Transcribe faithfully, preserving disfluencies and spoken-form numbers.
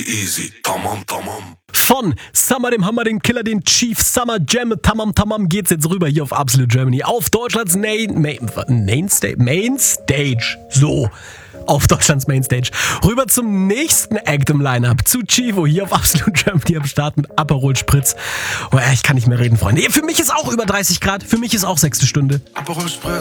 Easy, tamam, tamam. Von Summer, dem Hammer, den Killer, den Chief Summer Jam mit Tamam Tamam geht's jetzt rüber hier auf Absolute Germany. Auf Deutschlands Main, Main, Main, Stage, Main Stage. So. Auf Deutschlands Mainstage. Rüber zum nächsten Act im Line-Up. Zu Chivo hier auf Absolute Germany am Start mit Aperol Spritz. Oh, ich kann nicht mehr reden, Freunde. Für mich ist auch über dreißig Grad. Für mich ist auch sechste Stunde. Aperol Spritz.